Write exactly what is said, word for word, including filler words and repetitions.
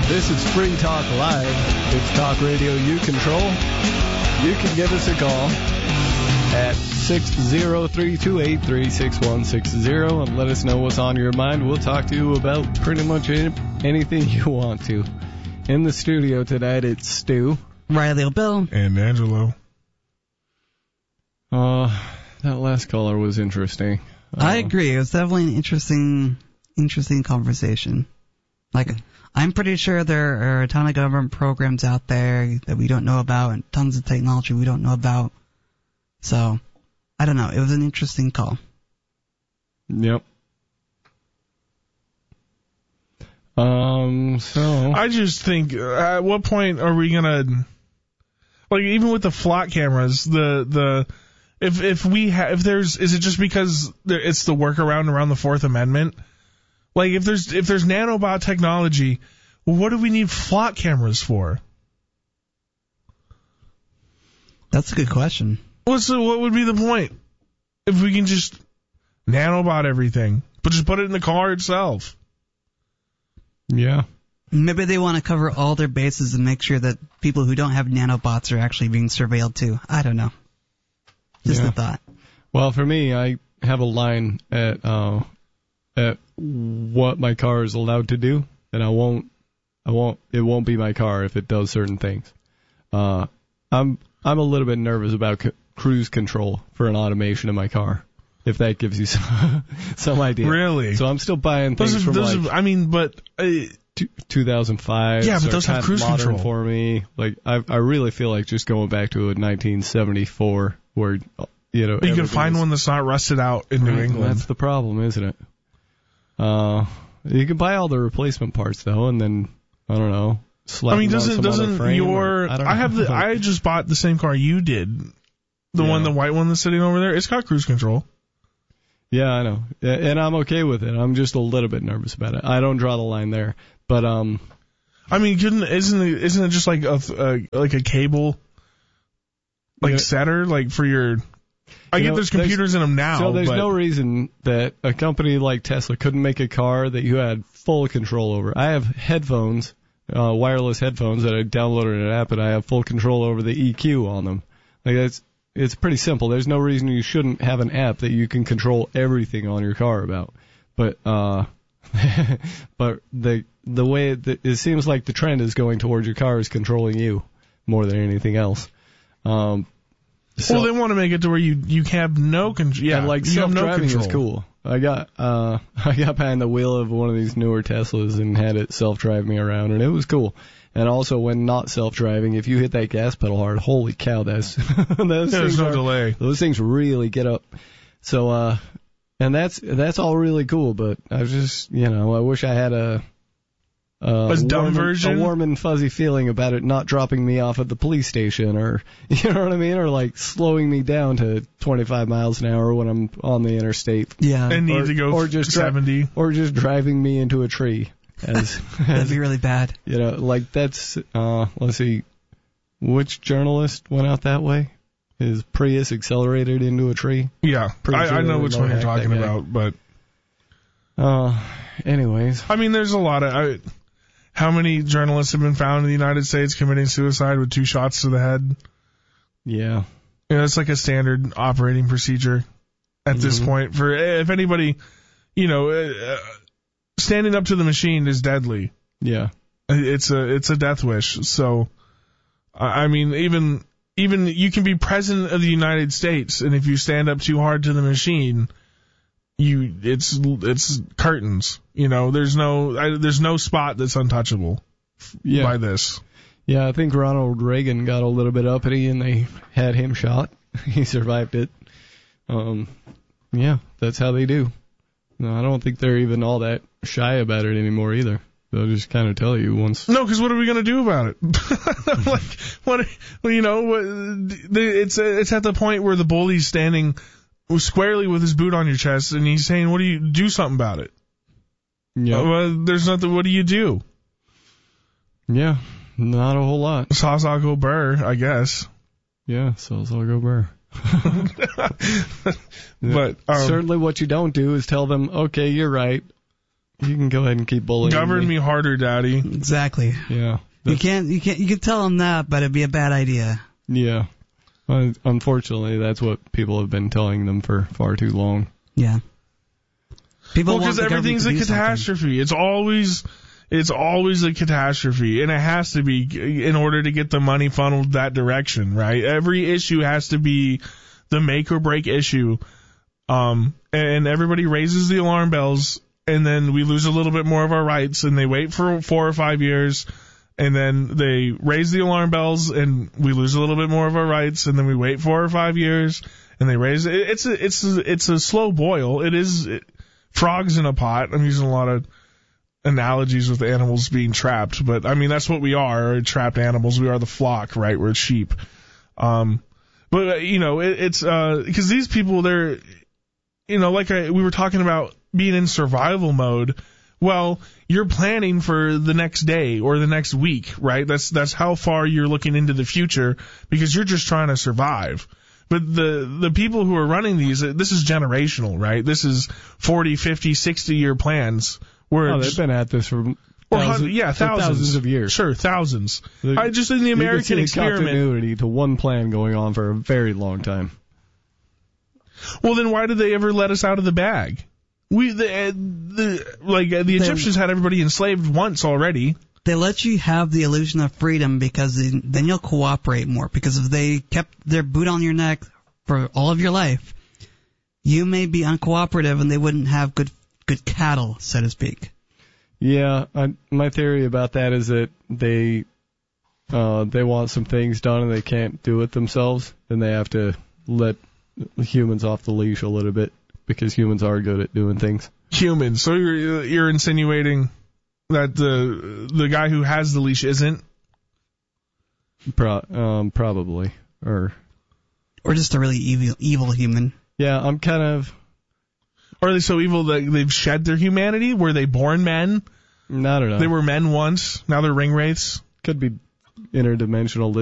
This is Free Talk Live. It's talk radio you control. You can give us a call at six zero three two eight three six one six zero and let us know what's on your mind. We'll talk to you about pretty much anything you want to. In the studio tonight, it's Stu, Riley, Bill, and Angelo. Uh, that last caller was interesting. Uh, I agree. It was definitely an interesting, interesting conversation. Like, I'm pretty sure there are a ton of government programs out there that we don't know about and tons of technology we don't know about. So, I don't know. It was an interesting call. Yep. Um, so. I just think, uh, at what point are we gonna, like, even with the flock cameras, the, the, if, if we have, if there's, is it just because there, it's the workaround around the Fourth Amendment? Like, if there's, if there's nanobot technology, what do we need flock cameras for? That's a good question. What's the, what would be the point? If we can just nanobot everything, but just put it in the car itself. Yeah. Maybe they want to cover all their bases and make sure that people who don't have nanobots are actually being surveilled too. I don't know. Just yeah. a thought. Well, for me, I have a line at uh, at what my car is allowed to do, and I won't, I won't, it won't be my car if it does certain things. Uh, I'm I'm a little bit nervous about c- cruise control for an automation in my car, if that gives you some some idea. Really? So I'm still buying things those are, from those like. Are, I mean, but. Uh, two thousand five. Yeah, but so those have cruise modern control for me. Like, I I really feel like just going back to a nineteen seventy-four where, you know. You can find one that's not rusted out in right, New England. That's the problem, isn't it? Uh, you can buy all the replacement parts though, and then I don't know. Slap I mean, them on doesn't some other doesn't frame your? Or, I, don't I have know. the. I just bought the same car you did. The yeah. one, the white one that's sitting over there. It's got cruise control. Yeah, I know, and I'm okay with it. I'm just a little bit nervous about it. I don't draw the line there, but um. I mean, couldn't isn't it, isn't it just like a, a like a cable, like yeah. setter, like for your? I you get know, there's computers there's, in them now. So there's but, no reason that a company like Tesla couldn't make a car that you had full control over. I have headphones, uh, wireless headphones that I downloaded an app, and I have full control over the E Q on them. Like it's it's pretty simple. There's no reason you shouldn't have an app that you can control everything on your car about. But uh, but the the way it, it seems like the trend is going towards your car is controlling you more than anything else. Um, so, well, they want to make it to where you you have no control. Yeah, and like you have no self-driving control. is cool. I got uh I got behind the wheel of one of these newer Teslas and had it self-drive me around, and it was cool. And also, when not self-driving, if you hit that gas pedal hard, holy cow, that's those There's things no are, delay. Those things really get up. So uh, and that's that's all really cool. But I was just, you know, I wish I had a Uh, a dumb warm, version? A warm and fuzzy feeling about it not dropping me off at the police station, or, you know what I mean? Or like slowing me down to twenty-five miles an hour when I'm on the interstate. Yeah. And need or, to go or just seventy. Dri- or just driving me into a tree. As, That'd as, be really bad. You know, like that's, uh, let's see, which journalist went out that way? His Prius accelerated into a tree? Yeah, I, sure I know which one you're talking that about, but. Uh, anyways. I mean, there's a lot of. I, how many journalists have been found in the United States committing suicide with two shots to the head? Yeah. You know, it's like a standard operating procedure at mm-hmm. this point. For if anybody, you know, uh, standing up to the machine is deadly. Yeah. It's a it's a death wish. So, I mean, even even you can be president of the United States, and if you stand up too hard to the machine, you it's it's curtains. You know, there's no I, there's no spot that's untouchable yeah. by this. Yeah, I think Ronald Reagan got a little bit uppity, and they had him shot. He survived it. Um, yeah, that's how they do. No, I don't think they're even all that shy about it anymore either. They'll just kind of tell you once. No, because what are we going to do about it? Like, what, well, you know, it's it's at the point where the bully's standing squarely with his boot on your chest, and he's saying, "What do you do? Something about it." Yeah. Uh, well, there's nothing. What do you do? Yeah, not a whole lot. Sawsaw go burr, I guess. Yeah, Sawsaw go burr. But um, certainly, what you don't do is tell them, "Okay, you're right. you can go ahead and keep bullying Govern me. me harder, Daddy. Exactly. Yeah. You can't, you can't, you can tell them that, but it'd be a bad idea. Yeah. Uh, unfortunately, that's what people have been telling them for far too long. Yeah. People Well, want because the government everything's to a do something. catastrophe. It's always, it's always a catastrophe, and it has to be in order to get the money funneled that direction, right? Every issue has to be the make or break issue, um, and everybody raises the alarm bells, and then we lose a little bit more of our rights, and they wait for four or five years. And then they raise the alarm bells, and we lose a little bit more of our rights. And then we wait four or five years, and they raise it. It's a it's a, it's a slow boil. It is it, frogs in a pot. I'm using a lot of analogies with animals being trapped, but I mean that's what we are, trapped animals. We are the flock, right? We're sheep. Um, but you know it, it's uh because these people, they're you know like I, we were talking about being in survival mode. Well, you're planning for the next day or the next week, right? That's that's how far you're looking into the future because you're just trying to survive. But the the people who are running these, this is generational, right? This is forty, fifty, sixty year plans. Where Oh, they've been at this for or thousands, yeah, for thousands. thousands of years. Sure, thousands. The- I just in the You can American see the experiment. continuity to one plan going on for a very long time. Well, then why did they ever let us out of the bag? We the, uh, the like uh, the Egyptians had everybody enslaved once already. They let you have the illusion of freedom because then then you'll cooperate more. Because if they kept their boot on your neck for all of your life, you may be uncooperative and they wouldn't have good good cattle, so to speak. Yeah, I, my theory about that is that they uh, they want some things done and they can't do it themselves, and they have to let humans off the leash a little bit because humans are good at doing things. Humans. So you're you're insinuating that the the guy who has the leash isn't? Pro, um, probably, or Or just a really evil evil human. yeah, I'm kind of. Or are they so evil that they've shed their humanity? Were they born men? I don't know. They were men once. Now they're ring wraiths. Could be interdimensional